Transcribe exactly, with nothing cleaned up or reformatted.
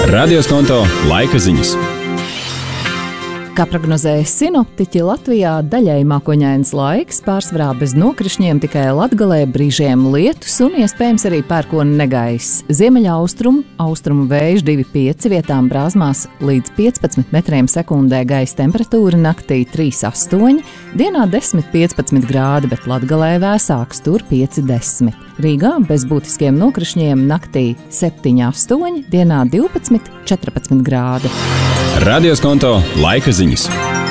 Radioskonto laika ziņas. Kā prognozēja sinoptiķi, Latvijā daļai mākoņains laiks, pārsvarā bez nokrišņiem, tikai Latgalē brīžiem lietus un iespējams arī pērkona negaiss. Ziemeļa austrumu, austrumu vējš divi pieci, vietām brāzmās līdz piecpadsmit metriem sekundē, gaisa temperatūra naktī trīs astoņi, dienā desmit piecpadsmit grādi, bet Latgalē vēsāks, tur pieci desmit. Rīgā bez būtiskiem nokrišņiem naktī septiņi astoņi, dienā divpadsmit četrpadsmit grādi. Radioskonto laika ziņas.